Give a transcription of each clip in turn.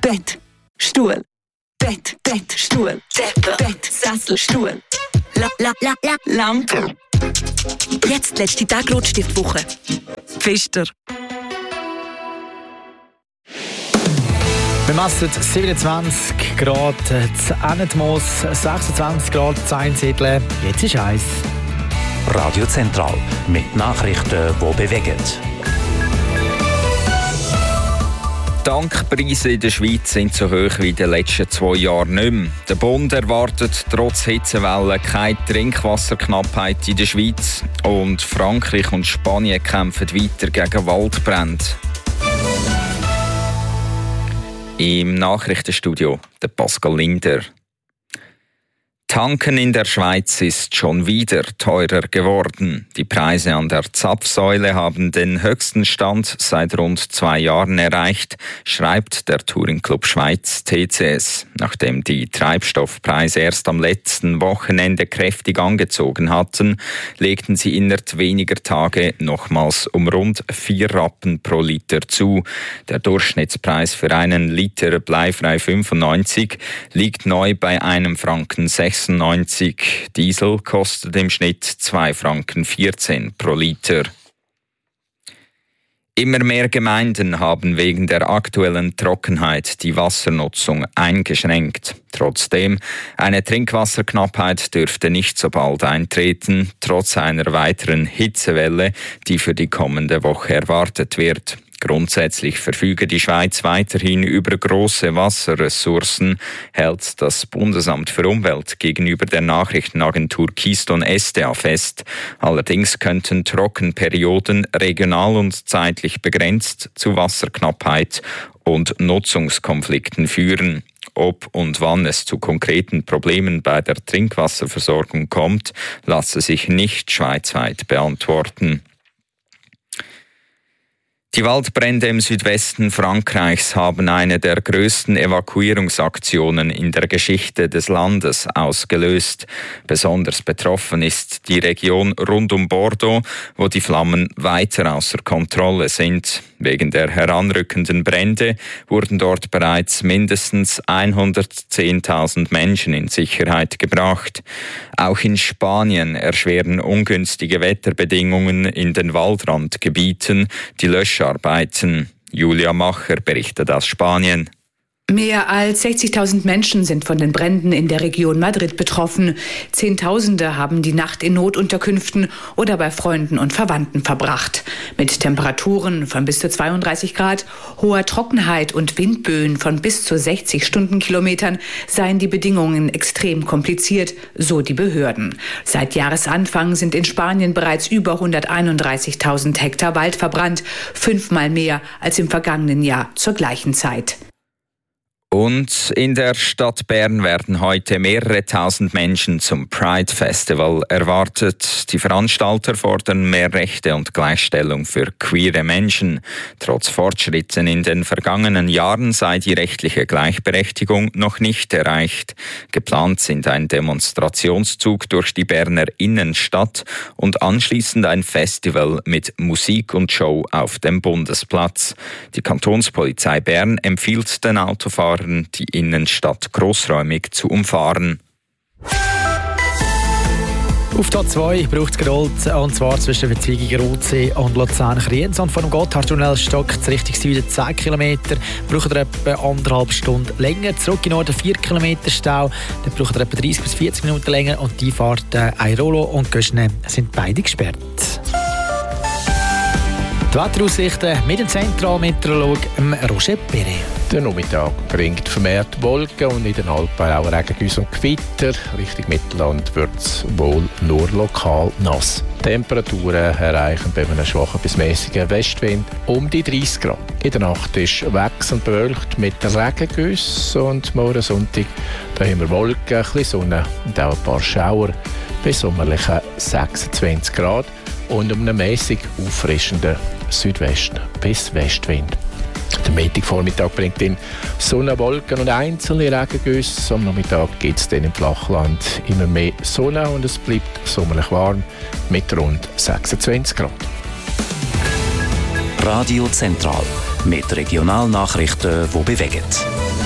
Bett, Stuhl. Bett, Stuhl. Bett, Sessel, Stuhl. Lampe. Jetzt letzte Tag Rotstiftwoche. Pfister. Wir messen 27 Grad zu Ennetmoos, 26 Grad zu Einsiedeln. Jetzt ist heiß. Radio Zentral mit Nachrichten, die bewegen. Die Tankpreise in der Schweiz sind so hoch wie in den letzten 2 Jahren nicht mehr. Der Bund erwartet trotz Hitzewelle keine Trinkwasserknappheit in der Schweiz. Und Frankreich und Spanien kämpfen weiter gegen Waldbrände. Im Nachrichtenstudio der Pascal Linder. Tanken in der Schweiz ist schon wieder teurer geworden. Die Preise an der Zapfsäule haben den höchsten Stand seit rund 2 Jahren erreicht, schreibt der Touring Club Schweiz TCS. Nachdem die Treibstoffpreise erst am letzten Wochenende kräftig angezogen hatten, legten sie innerhalb weniger Tage nochmals um rund 4 Rappen pro Liter zu. Der Durchschnittspreis für einen Liter bleifrei 95 liegt neu bei einem Franken 96. Diesel kostet im Schnitt 2,14 Franken pro Liter. Immer mehr Gemeinden haben wegen der aktuellen Trockenheit die Wassernutzung eingeschränkt. Trotzdem, eine Trinkwasserknappheit dürfte nicht so bald eintreten, trotz einer weiteren Hitzewelle, die für die kommende Woche erwartet wird. Grundsätzlich verfüge die Schweiz weiterhin über große Wasserressourcen, hält das Bundesamt für Umwelt gegenüber der Nachrichtenagentur Keystone SDA fest. Allerdings könnten Trockenperioden regional und zeitlich begrenzt zu Wasserknappheit und Nutzungskonflikten führen. Ob und wann es zu konkreten Problemen bei der Trinkwasserversorgung kommt, lasse sich nicht schweizweit beantworten. Die Waldbrände im Südwesten Frankreichs haben eine der größten Evakuierungsaktionen in der Geschichte des Landes ausgelöst. Besonders betroffen ist die Region rund um Bordeaux, wo die Flammen weiter außer Kontrolle sind. Wegen der heranrückenden Brände wurden dort bereits mindestens 110.000 Menschen in Sicherheit gebracht. Auch in Spanien erschweren ungünstige Wetterbedingungen in den Waldrandgebieten die Löscharbeiten. Julia Macher berichtet aus Spanien. Mehr als 60.000 Menschen sind von den Bränden in der Region Madrid betroffen. Zehntausende haben die Nacht in Notunterkünften oder bei Freunden und Verwandten verbracht. Mit Temperaturen von bis zu 32 Grad, hoher Trockenheit und Windböen von bis zu 60 Stundenkilometern seien die Bedingungen extrem kompliziert, so die Behörden. Seit Jahresanfang sind in Spanien bereits über 131.000 Hektar Wald verbrannt, 5-mal mehr als im vergangenen Jahr zur gleichen Zeit. Und in der Stadt Bern werden heute mehrere tausend Menschen zum Pride Festival erwartet. Die Veranstalter fordern mehr Rechte und Gleichstellung für queere Menschen. Trotz Fortschritten in den vergangenen Jahren sei die rechtliche Gleichberechtigung noch nicht erreicht. Geplant sind ein Demonstrationszug durch die Berner Innenstadt und anschließend ein Festival mit Musik und Show auf dem Bundesplatz. Die Kantonspolizei Bern empfiehlt den Autofahrern, die Innenstadt grossräumig zu umfahren. Auf der 2 braucht es gerollt, und zwar zwischen der Verzweigung Rotsee und Luzern-Kriens. Und von dem Gotthardtunnel Stock Richtung Süden 10 km. Braucht ihr etwa 1,5 Stunden länger. Zurück in Norden 4 km Stau. Dann braucht ihr etwa 30 bis 40 Minuten länger. Und die Fahrt Airolo und Göschne sind beide gesperrt. Die Wetteraussichten mit dem Zentralmeteorologen Roger Perret. Der Nachmittag bringt vermehrt Wolken und in den Alpen auch Regengüsse und Gewitter. Richtung Mittelland wird es wohl nur lokal nass. Temperaturen erreichen bei einem schwachen bis mäßigen Westwind um die 30 Grad. In der Nacht ist wechselnd bewölkt mit Regengüssen und morgen Sonntag da haben wir Wolken, ein bisschen Sonne und auch ein paar Schauer bei sommerlichen 26 Grad und um einen mäßig auffrischenden Südwest- bis Westwind. Der Mittagvormittag bringt in Sonne, Wolken und einzelne Regengüsse. Am Nachmittag gibt es dann im Flachland immer mehr Sonne und es bleibt sommerlich warm mit rund 26 Grad. Radio Zentral mit Regionalnachrichten, die bewegen.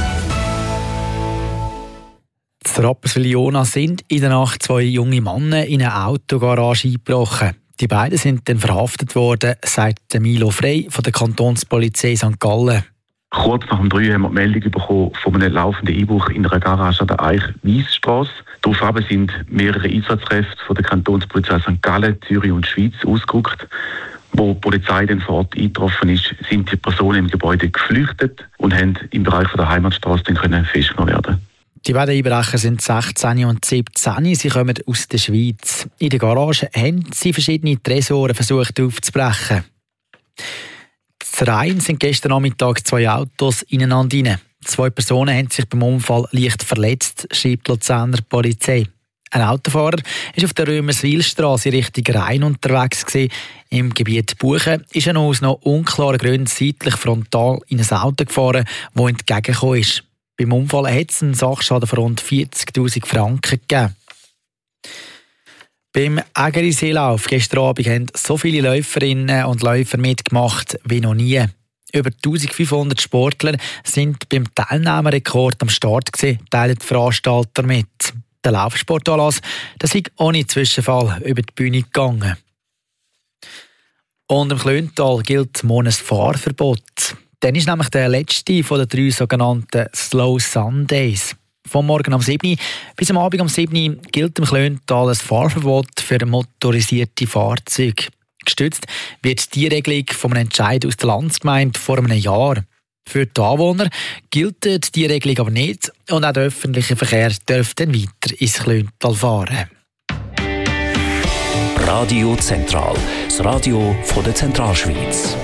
In Rapperswil-Jona sind in der Nacht 2 junge Männer in eine Autogarage eingebrochen. Die beiden sind dann verhaftet worden, sagt Milo Frey von der Kantonspolizei St. Gallen. Kurz nach dem 3 haben wir die Meldung bekommen von einem laufenden Einbruch in einer Garage an der Eich-Weissstrasse. Daraufhin sind mehrere Einsatzkräfte von der Kantonspolizei St. Gallen, Zürich und Schweiz ausgerückt. Wo die Polizei dann vor Ort eingetroffen ist, sind die Personen im Gebäude geflüchtet und haben im Bereich der Heimatstrasse dann festgenommen werden. Die beiden Einbrecher sind 16 und 17. Sie kommen aus der Schweiz. In der Garage haben sie verschiedene Tresore versucht aufzubrechen. In Rhein sind gestern Nachmittag 2 Autos ineinander rein. 2 Personen haben sich beim Unfall leicht verletzt, schreibt die Luzerner Polizei. Ein Autofahrer war auf der Römerswilstrasse Richtung Rhein unterwegs gewesen. Im Gebiet Buchen ist er aus noch unklaren Gründen seitlich frontal in ein Auto gefahren, das entgegengekommen ist. Beim Unfall hat es einen Sachschaden von rund 40'000 Franken gegeben. Beim Ägeriseelauf gestern Abend haben so viele Läuferinnen und Läufer mitgemacht wie noch nie. Über 1500 Sportler sind beim Teilnehmerrekord am Start gewesen, teilen die Veranstalter mit. Der Laufsportanlass ist ohne Zwischenfall über die Bühne gegangen. Und im Klöntal gilt morgen ein Fahrverbot. Dann ist nämlich der letzte von den 3 sogenannten Slow Sundays. Vom Morgen um 7 Uhr bis am Abend um 7 Uhr gilt im Klöntal ein Fahrverbot für motorisierte Fahrzeuge. Gestützt wird die Regelung von einem Entscheid aus der Landsgemeinde vor einem Jahr. Für die Anwohner gilt die Regelung aber nicht und auch der öffentliche Verkehr dürfte dann weiter ins Klöntal fahren. Radio Zentral, das Radio von der Zentralschweiz.